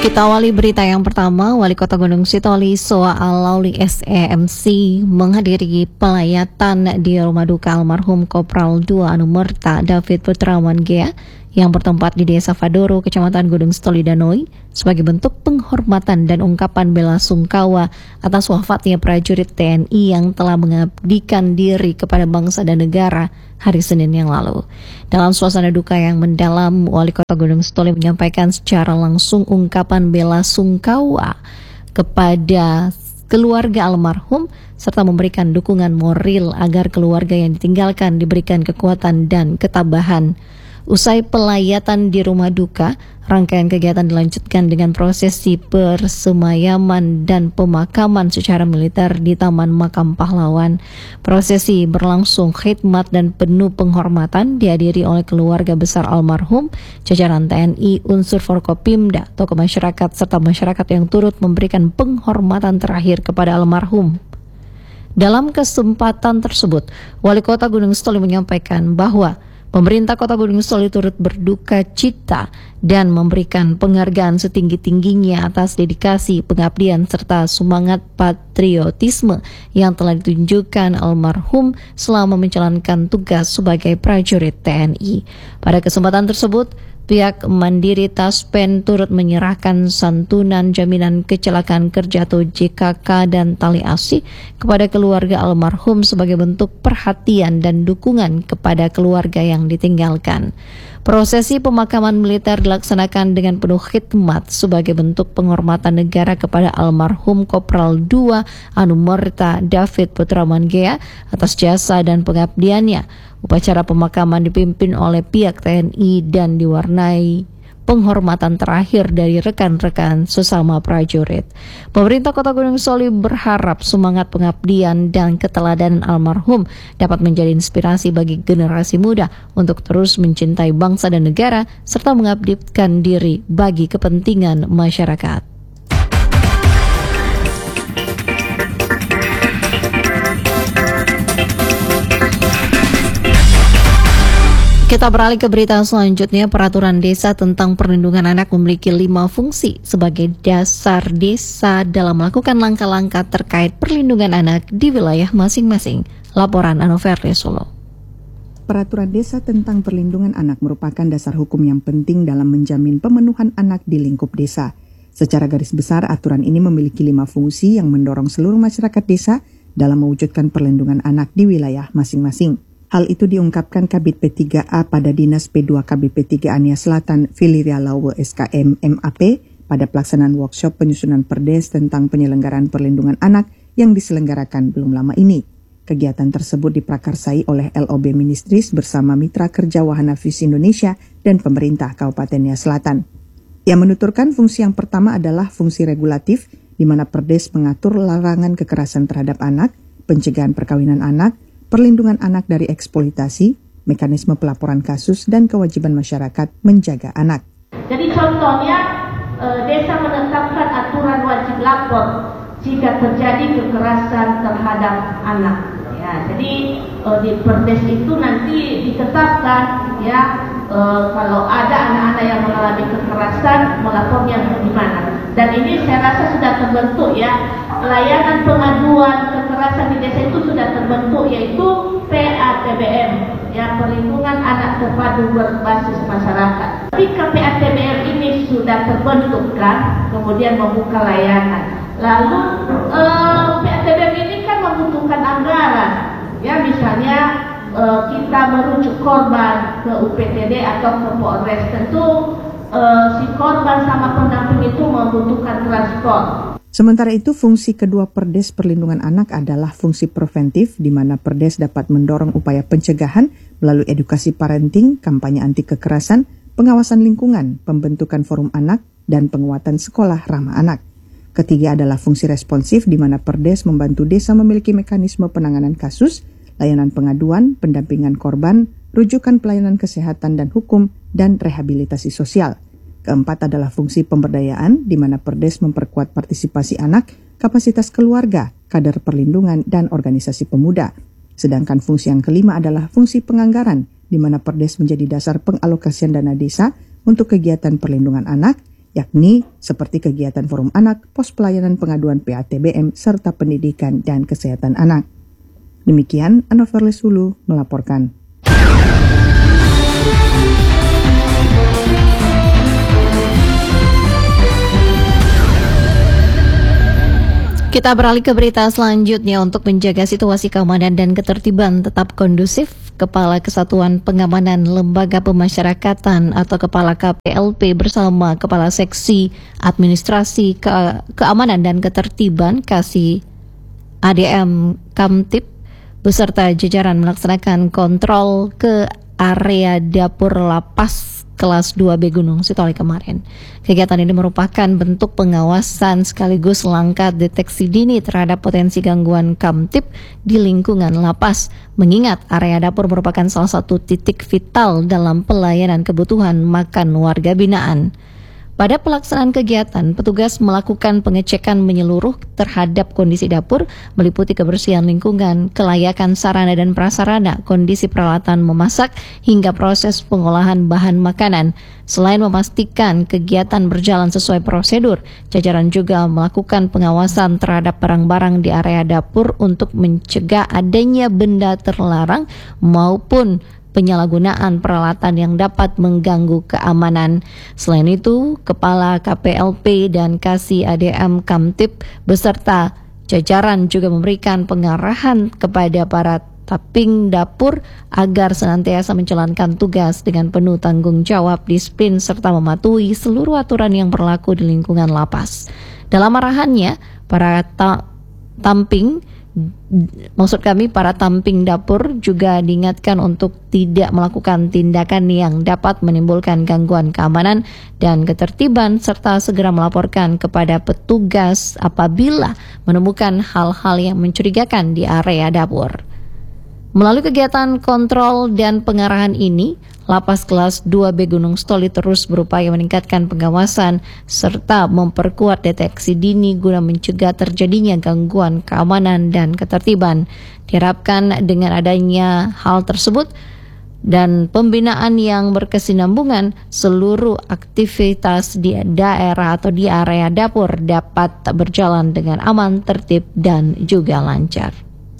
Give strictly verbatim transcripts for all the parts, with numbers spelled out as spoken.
Kita awali berita yang pertama. Wali Kota Gunung Sitoli Soa Alauli S E M C menghadiri pelayatan di rumah duka almarhum Kopral dua Anumerta David Putrawan Gea yang bertempat di Desa Fadoro, Kecamatan Gunung Sitoli Danoi, sebagai bentuk penghormatan dan ungkapan bela sungkawa atas wafatnya prajurit T N I yang telah mengabdikan diri kepada bangsa dan negara hari Senin yang lalu. Dalam suasana duka yang mendalam, Wali Kota Gunung Sitoli menyampaikan secara langsung ungkapan bela sungkawa kepada keluarga almarhum serta memberikan dukungan moral agar keluarga yang ditinggalkan diberikan kekuatan dan ketabahan. Usai pelayatan di rumah duka, rangkaian kegiatan dilanjutkan dengan prosesi persemayaman dan pemakaman secara militer di Taman Makam Pahlawan. Prosesi berlangsung khidmat dan penuh penghormatan dihadiri oleh keluarga besar almarhum, jajaran T N I, unsur Forkopimda, tokoh masyarakat serta masyarakat yang turut memberikan penghormatan terakhir kepada almarhum. Dalam kesempatan tersebut, Wali Kota Gunung Sitoli menyampaikan bahwa pemerintah Kota Gunung Sitoli turut berduka cita dan memberikan penghargaan setinggi-tingginya atas dedikasi, pengabdian, serta semangat patriotisme yang telah ditunjukkan almarhum selama menjalankan tugas sebagai prajurit T N I. Pada kesempatan tersebut, pihak Mandiri Taspen turut menyerahkan santunan jaminan kecelakaan kerja atau J K K dan tali asi kepada keluarga almarhum sebagai bentuk perhatian dan dukungan kepada keluarga yang ditinggalkan. Prosesi pemakaman militer dilaksanakan dengan penuh khidmat sebagai bentuk penghormatan negara kepada almarhum Kopral dua Anumerta David Putrawan Gea atas jasa dan pengabdiannya. Upacara pemakaman dipimpin oleh pihak T N I dan diwarnai penghormatan terakhir dari rekan-rekan sesama prajurit. Pemerintah Kota Gunung Sitoli berharap semangat pengabdian dan keteladanan almarhum dapat menjadi inspirasi bagi generasi muda untuk terus mencintai bangsa dan negara serta mengabdikan diri bagi kepentingan masyarakat. Kita beralih ke berita selanjutnya. Peraturan desa tentang perlindungan anak memiliki lima fungsi sebagai dasar desa dalam melakukan langkah-langkah terkait perlindungan anak di wilayah masing-masing. Laporan Anoverle Solo. Peraturan desa tentang perlindungan anak merupakan dasar hukum yang penting dalam menjamin pemenuhan anak di lingkup desa. Secara garis besar, aturan ini memiliki lima fungsi yang mendorong seluruh masyarakat desa dalam mewujudkan perlindungan anak di wilayah masing-masing. Hal itu diungkapkan Kabid P tiga A pada Dinas P dua K B P tiga Ania Selatan Filiria Lawe S K M M A P pada pelaksanaan workshop penyusunan perdes tentang penyelenggaraan perlindungan anak yang diselenggarakan belum lama ini. Kegiatan tersebut diprakarsai oleh L O B Ministries bersama Mitra Kerja Wahana Vis Indonesia dan pemerintah Kabupaten Nia Selatan. Ia menuturkan fungsi yang pertama adalah fungsi regulatif, di mana perdes mengatur larangan kekerasan terhadap anak, pencegahan perkawinan anak, perlindungan anak dari eksploitasi, mekanisme pelaporan kasus, dan kewajiban masyarakat menjaga anak. Jadi contohnya, desa menetapkan aturan wajib lapor jika terjadi kekerasan terhadap anak. Ya, jadi di perdes itu nanti ditetapkan ya kalau ada anak-anak yang mengalami kekerasan melapornya di mana. Dan ini saya rasa sudah terbentuk ya. Pelayanan pengaduan kekerasan di desa itu sudah terbentuk, yaitu P A T B M, ya, perlindungan anak terpadu berbasis masyarakat. Ketika P A T B M ini sudah terbentuk kan, kemudian membuka layanan. Lalu eh, P A T B M ini kan membutuhkan anggaran, ya, misalnya eh, kita merujuk korban ke U P T D atau ke Polres, tentu eh, si korban sama pendamping itu membutuhkan transport. Sementara itu, fungsi kedua Perdes Perlindungan Anak adalah fungsi preventif, di mana Perdes dapat mendorong upaya pencegahan melalui edukasi parenting, kampanye anti kekerasan, pengawasan lingkungan, pembentukan forum anak, dan penguatan sekolah ramah anak. Ketiga adalah fungsi responsif, di mana Perdes membantu desa memiliki mekanisme penanganan kasus, layanan pengaduan, pendampingan korban, rujukan pelayanan kesehatan dan hukum, dan rehabilitasi sosial. Keempat adalah fungsi pemberdayaan, di mana Perdes memperkuat partisipasi anak, kapasitas keluarga, kader perlindungan, dan organisasi pemuda. Sedangkan fungsi yang kelima adalah fungsi penganggaran, di mana Perdes menjadi dasar pengalokasian dana desa untuk kegiatan perlindungan anak, yakni seperti kegiatan forum anak, pos pelayanan pengaduan P A T B M, serta pendidikan dan kesehatan anak. Demikian, Anoverle Sulu melaporkan. Kita beralih ke berita selanjutnya. Untuk menjaga situasi keamanan dan ketertiban tetap kondusif, Kepala Kesatuan Pengamanan Lembaga Pemasyarakatan atau Kepala K P L P bersama Kepala Seksi Administrasi Ke- Keamanan dan Ketertiban Kasih A D M Kamtib beserta jajaran melaksanakan kontrol ke area dapur lapas kelas dua B Gunung Sitoli kemarin. Kegiatan ini merupakan bentuk pengawasan sekaligus langkah deteksi dini terhadap potensi gangguan Kamtib di lingkungan lapas, mengingat area dapur merupakan salah satu titik vital dalam pelayanan kebutuhan makan warga binaan. Pada pelaksanaan kegiatan, petugas melakukan pengecekan menyeluruh terhadap kondisi dapur, meliputi kebersihan lingkungan, kelayakan sarana dan prasarana, kondisi peralatan memasak, hingga proses pengolahan bahan makanan. Selain memastikan kegiatan berjalan sesuai prosedur, jajaran juga melakukan pengawasan terhadap barang-barang di area dapur untuk mencegah adanya benda terlarang maupun penyalahgunaan peralatan yang dapat mengganggu keamanan. Selain itu, Kepala K P L P dan Kasih A D M Kamtib beserta jajaran juga memberikan pengarahan kepada para taping dapur agar senantiasa menjalankan tugas dengan penuh tanggung jawab, disiplin, serta mematuhi seluruh aturan yang berlaku di lingkungan lapas. Dalam arahannya, para ta- tamping Maksud kami para tamping dapur juga diingatkan untuk tidak melakukan tindakan yang dapat menimbulkan gangguan keamanan dan ketertiban, serta segera melaporkan kepada petugas apabila menemukan hal-hal yang mencurigakan di area dapur. Melalui kegiatan kontrol dan pengarahan ini, Lapas kelas dua B Gunung Sitoli terus berupaya meningkatkan pengawasan serta memperkuat deteksi dini guna mencegah terjadinya gangguan keamanan dan ketertiban. Diharapkan dengan adanya hal tersebut dan pembinaan yang berkesinambungan, seluruh aktivitas di daerah atau di area dapur dapat berjalan dengan aman, tertib, dan juga lancar.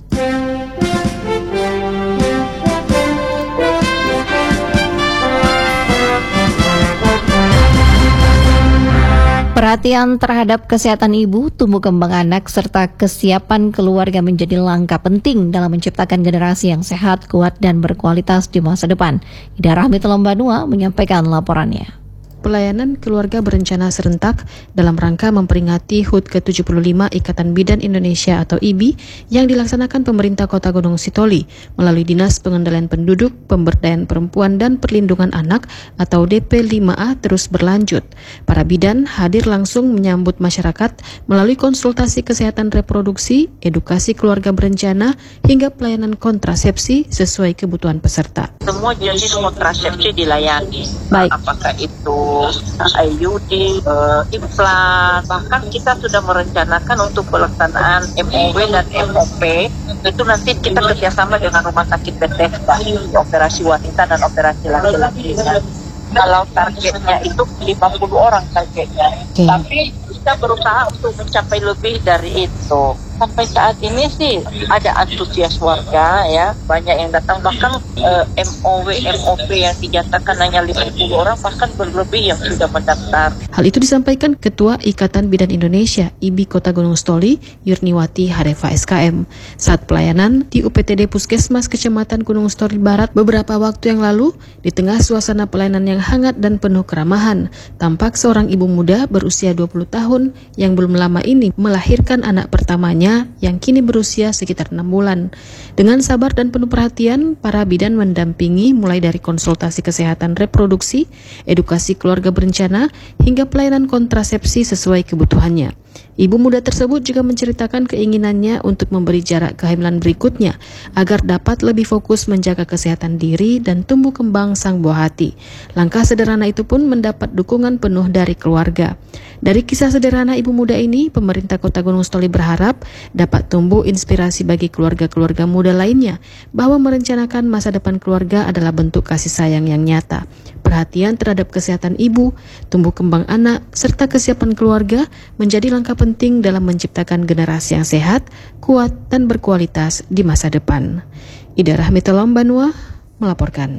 Perhatian terhadap kesehatan ibu, tumbuh kembang anak, serta kesiapan keluarga menjadi langkah penting dalam menciptakan generasi yang sehat, kuat, dan berkualitas di masa depan. Ida Rahmi Telombanua menyampaikan laporannya. Pelayanan keluarga berencana serentak dalam rangka memperingati H U T ke tujuh puluh lima Ikatan Bidan Indonesia atau I B I yang dilaksanakan pemerintah Kota Gunung Sitoli melalui Dinas Pengendalian Penduduk, Pemberdayaan Perempuan dan Perlindungan Anak atau D P lima A terus berlanjut. Para bidan hadir langsung menyambut masyarakat melalui konsultasi kesehatan reproduksi, edukasi keluarga berencana, hingga pelayanan kontrasepsi sesuai kebutuhan peserta. Semua jenis kontrasepsi dilayani. Baik. Apakah itu I U D, uh, implan, bahkan kita sudah merencanakan untuk pelaksanaan M O W dan M O P. Itu nanti kita kerjasama dengan Rumah Sakit Bethesda, operasi wanita dan operasi laki-laki. Kalau targetnya itu lima puluh orang targetnya, okay. Tapi kita berusaha untuk mencapai lebih dari itu. Sampai saat ini sih ada antusias warga, ya, banyak yang datang, bahkan eh, M O W, M O P yang dinyatakan hanya lima puluh orang, bahkan berlebih yang sudah mendaftar. Hal itu disampaikan Ketua Ikatan Bidan Indonesia I B I Kota Gunung Sitoli, Yurniwati Harefa S K M, saat pelayanan di U P T D Puskesmas Kecamatan Gunung Sitoli Barat beberapa waktu yang lalu. Di tengah suasana pelayanan yang hangat dan penuh keramahan, tampak seorang ibu muda berusia dua puluh tahun yang belum lama ini melahirkan anak pertamanya yang kini berusia sekitar enam bulan. Dengan sabar dan penuh perhatian, para bidan mendampingi mulai dari konsultasi kesehatan reproduksi, edukasi keluarga berencana, hingga pelayanan kontrasepsi sesuai kebutuhannya. Ibu muda tersebut juga menceritakan keinginannya untuk memberi jarak kehamilan berikutnya agar dapat lebih fokus menjaga kesehatan diri dan tumbuh kembang sang buah hati. Langkah sederhana itu pun mendapat dukungan penuh dari keluarga. Dari kisah sederhana ibu muda ini, pemerintah Kota Gunung Sitoli berharap dapat tumbuh inspirasi bagi keluarga-keluarga muda lainnya bahwa merencanakan masa depan keluarga adalah bentuk kasih sayang yang nyata. perhatian terhadap kesehatan ibu, tumbuh kembang anak, serta kesiapan keluarga menjadi langkah penting dalam menciptakan generasi yang sehat, kuat, dan berkualitas di masa depan. Ida Rahmita Lambanua melaporkan.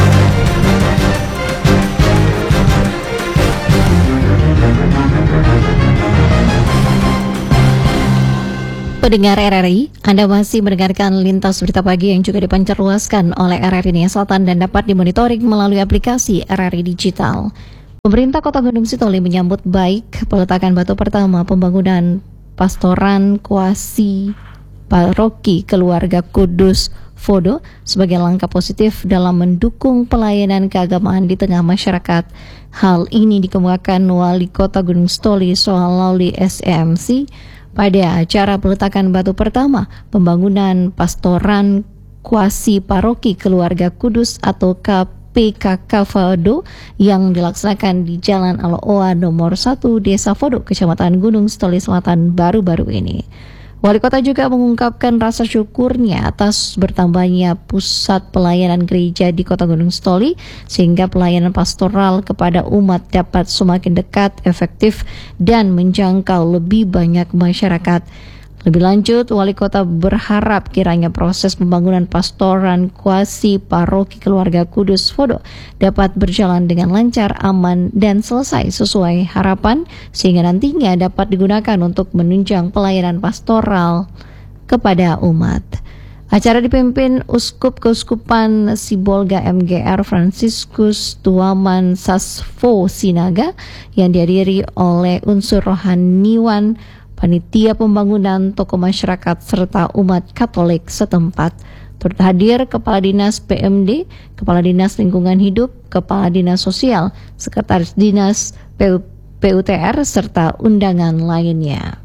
Pendengar R R I, Anda masih mendengarkan Lintas Berita Pagi yang juga dipancarluaskan oleh R R I Nia Selatan dan dapat dimonitoring melalui aplikasi R R I Digital. Pemerintah Kota Gunung Sitoli menyambut baik peletakan batu pertama pembangunan Pastoran Kuasi Paroki Keluarga Kudus Fodo sebagai langkah positif dalam mendukung pelayanan keagamaan di tengah masyarakat. Hal ini dikemukakan Wali Kota Gunung Sitoli Soal Lauli S E M C pada acara peletakan batu pertama pembangunan Pastoran Kuasi Paroki Keluarga Kudus atau K P K K Fodo yang dilaksanakan di Jalan Aloa nomor satu Desa Fodo, Kecamatan Gunung Sitoli Selatan baru-baru ini. Wali Kota juga mengungkapkan rasa syukurnya atas bertambahnya pusat pelayanan gereja di Kota Gunung Sitoli sehingga pelayanan pastoral kepada umat dapat semakin dekat, efektif, dan menjangkau lebih banyak masyarakat. Lebih lanjut, Wali Kota berharap kiranya proses pembangunan Pastoran Kuasi Paroki Keluarga Kudus Fodo dapat berjalan dengan lancar, aman, dan selesai sesuai harapan sehingga nantinya dapat digunakan untuk menunjang pelayanan pastoral kepada umat. Acara dipimpin Uskup Keuskupan Sibolga M G R Franciscus Tuaman Sasfo Sinaga yang dihadiri oleh unsur rohaniwan, panitia pembangunan, tokoh masyarakat, serta umat Katolik setempat. Turut hadir Kepala Dinas P M D, Kepala Dinas Lingkungan Hidup, Kepala Dinas Sosial, Sekretaris Dinas P U T R, serta undangan lainnya.